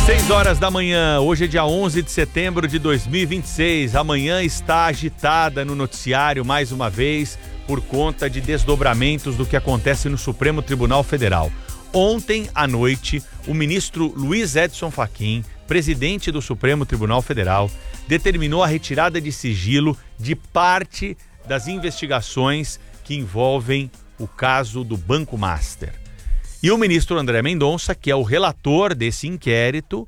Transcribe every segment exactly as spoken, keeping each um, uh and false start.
seis horas da manhã, hoje é dia onze de setembro de dois mil e vinte e seis. Amanhã está agitada no noticiário mais uma vez por conta de desdobramentos do que acontece no Supremo Tribunal Federal. Ontem à noite, o ministro Luiz Edson Fachin, presidente do Supremo Tribunal Federal, determinou a retirada de sigilo de parte das investigações que envolvem o caso do Banco Master. E o ministro André Mendonça, que é o relator desse inquérito,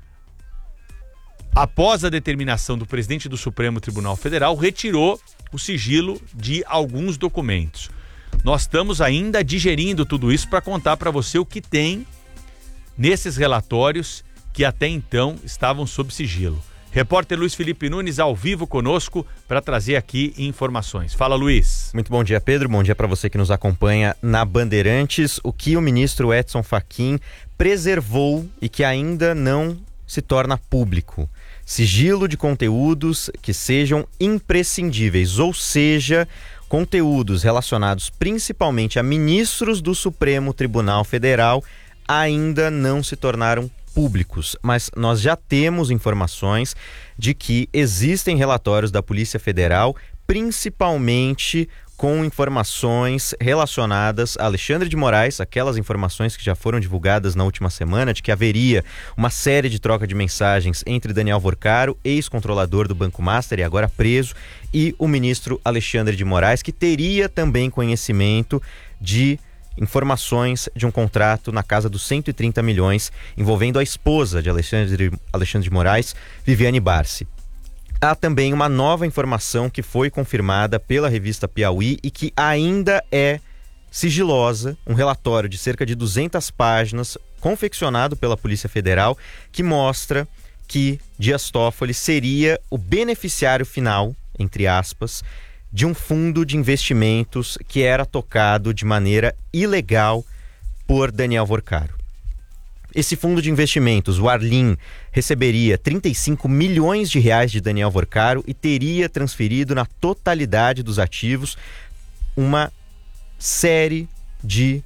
após a determinação do presidente do Supremo Tribunal Federal, retirou o sigilo de alguns documentos. Nós estamos ainda digerindo tudo isso para contar para você o que tem nesses relatórios que até então estavam sob sigilo. Repórter Luiz Felipe Nunes ao vivo conosco para trazer aqui informações. Fala, Luiz. Muito bom dia, Pedro. Bom dia para você que nos acompanha na Bandeirantes. O que o ministro Edson Fachin preservou e que ainda não se torna público: sigilo de conteúdos que sejam imprescindíveis, ou seja, conteúdos relacionados principalmente a ministros do Supremo Tribunal Federal ainda não se tornaram públicos, mas nós já temos informações de que existem relatórios da Polícia Federal, principalmente com informações relacionadas a Alexandre de Moraes, aquelas informações que já foram divulgadas na última semana, de que haveria uma série de troca de mensagens entre Daniel Vorcaro, ex-controlador do Banco Master e agora preso, e o ministro Alexandre de Moraes, que teria também conhecimento de informações de um contrato na casa dos cento e trinta milhões envolvendo a esposa de Alexandre, Alexandre de Moraes, Viviane Barsi. Há também uma nova informação que foi confirmada pela revista Piauí e que ainda é sigilosa, um relatório de cerca de duzentas páginas, confeccionado pela Polícia Federal, que mostra que Dias Toffoli seria o beneficiário final, entre aspas, de um fundo de investimentos que era tocado de maneira ilegal por Daniel Vorcaro. Esse fundo de investimentos, o Arlim, receberia trinta e cinco milhões de reais de Daniel Vorcaro e teria transferido na totalidade dos ativos uma série de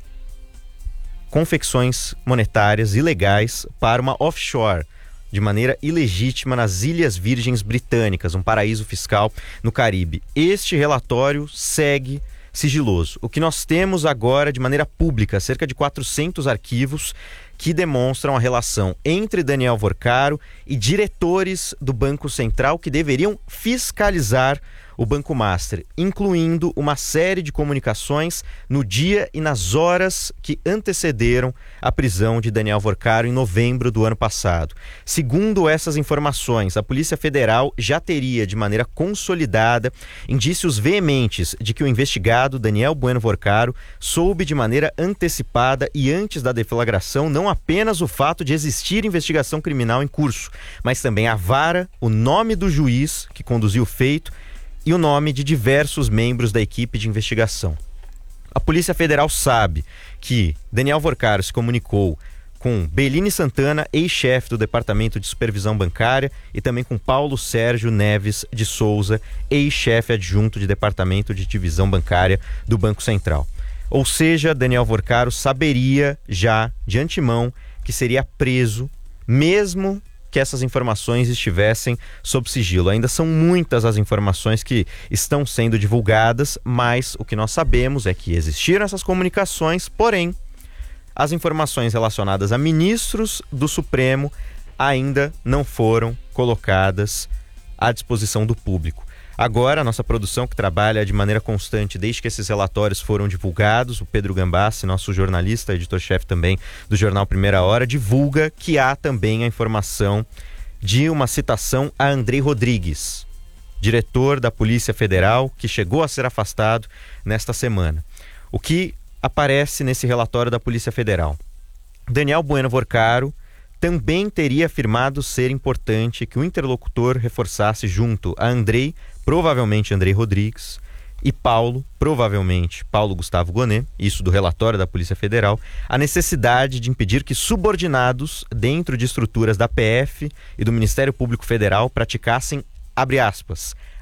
confecções monetárias ilegais para uma offshore, de maneira ilegítima, nas Ilhas Virgens Britânicas, um paraíso fiscal no Caribe. Este relatório segue sigiloso. O que nós temos agora de maneira pública, cerca de quatrocentos arquivos que demonstram a relação entre Daniel Vorcaro e diretores do Banco Central que deveriam fiscalizar o Banco Master, incluindo uma série de comunicações no dia e nas horas que antecederam a prisão de Daniel Vorcaro em novembro do ano passado. Segundo essas informações, a Polícia Federal já teria, de maneira consolidada, indícios veementes de que o investigado Daniel Bueno Vorcaro soube de maneira antecipada e antes da deflagração não apenas o fato de existir investigação criminal em curso, mas também a vara, o nome do juiz que conduziu o feito e o nome de diversos membros da equipe de investigação. A Polícia Federal sabe que Daniel Vorcaro se comunicou com Beline Santana, ex-chefe do Departamento de Supervisão Bancária, e também com Paulo Sérgio Neves de Souza, ex-chefe adjunto de Departamento de Divisão Bancária do Banco Central. Ou seja, Daniel Vorcaro saberia já de antemão que seria preso, mesmo que essas informações estivessem sob sigilo. Ainda são muitas as informações que estão sendo divulgadas, mas o que nós sabemos é que existiram essas comunicações, porém, as informações relacionadas a ministros do Supremo ainda não foram colocadas à disposição do público. Agora, a nossa produção, que trabalha de maneira constante desde que esses relatórios foram divulgados, o Pedro Gambassi, nosso jornalista, editor-chefe também do jornal Primeira Hora, divulga que há também a informação de uma citação a Andrei Rodrigues, diretor da Polícia Federal, que chegou a ser afastado nesta semana. O que aparece nesse relatório da Polícia Federal? Daniel Bueno Vorcaro também teria afirmado ser importante que o interlocutor reforçasse junto a Andrei, provavelmente Andrei Rodrigues, e Paulo, provavelmente Paulo Gustavo Gonet, isso do relatório da Polícia Federal, a necessidade de impedir que subordinados dentro de estruturas da P F e do Ministério Público Federal praticassem, abre aspas,